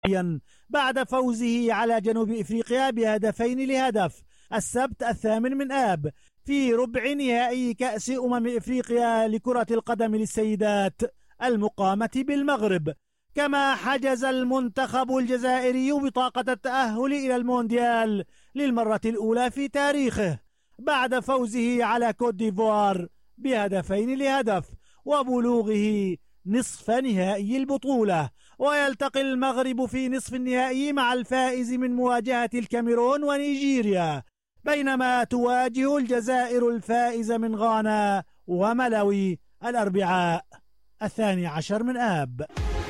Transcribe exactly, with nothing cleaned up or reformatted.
بعد فوزه على جنوب إفريقيا بهدفين لهدف السبت الثامن من آب في ربع نهائي كأس أمم إفريقيا لكرة القدم للسيدات المقامة بالمغرب. كما حجز المنتخب الجزائري بطاقة التأهل إلى المونديال للمرة الأولى في تاريخه بعد فوزه على كوت ديفوار بهدفين لهدف وبلوغه نصف نهائي البطولة. ويلتقي المغرب في نصف النهائي مع الفائز من مواجهة الكاميرون ونيجيريا، بينما تواجه الجزائر الفائز من غانا وملاوي الأربعاء الثاني عشر من آب.